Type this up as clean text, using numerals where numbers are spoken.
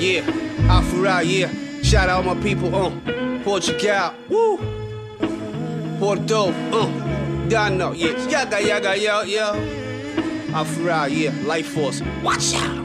yeah. Afura, yeah. Shout out my people, Portugal, woo. Porto, Dano, yeah. Yaga, yaga, yo, yo. Afura, yeah. Life Force, watch out.